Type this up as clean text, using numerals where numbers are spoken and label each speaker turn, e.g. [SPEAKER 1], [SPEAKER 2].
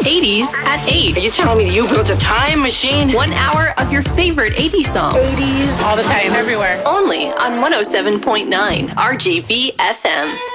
[SPEAKER 1] 80s at 8.
[SPEAKER 2] Are you telling me you built a time machine?
[SPEAKER 1] 1 hour of your favorite 80s songs.
[SPEAKER 2] 80s.
[SPEAKER 3] All the time, everywhere.
[SPEAKER 1] Only on 107.9 RGV FM.